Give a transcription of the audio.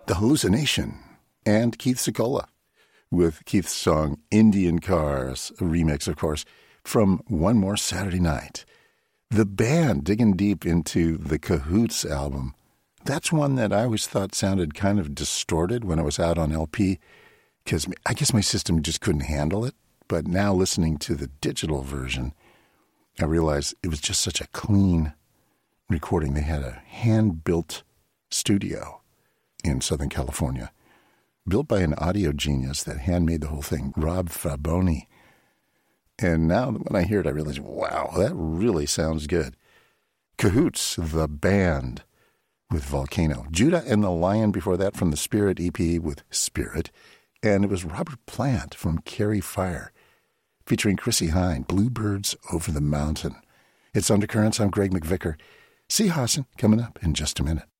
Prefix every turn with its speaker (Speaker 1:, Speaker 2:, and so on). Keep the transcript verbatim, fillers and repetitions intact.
Speaker 1: The Hallucination, and Keith Secola, with Keith's song Indian Cars, a remix, of course, from One More Saturday Night. The band digging deep into the Cahoots album. That's one that I always thought sounded kind of distorted when it was out on L P, because I guess my system just couldn't handle it. But now listening to the digital version, I realized it was just such a clean recording. They had a hand-built studio in Southern California, built by an audio genius that handmade the whole thing, Rob Faboni. And now when I hear it, I realize, wow, that really sounds good. Cahoots, the band, with Volcano. Judah and the Lion before that from the Spirit E P with Spirit. And it was Robert Plant from Carry Fire, featuring Chrissie Hynde, Bluebirds Over the Mountain. It's Undercurrents. I'm Greg McVicker. See Hassan coming up in just a minute.